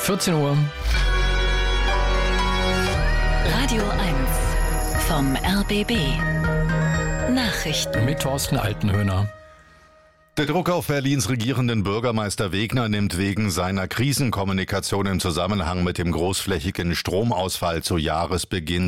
14 Uhr. Radio 1 vom RBB. Nachrichten Mit Thorsten Altenhöhner. Der Druck auf Berlins regierenden Bürgermeister Wegner nimmt wegen seiner Krisenkommunikation im Zusammenhang mit dem großflächigen Stromausfall zu Jahresbeginn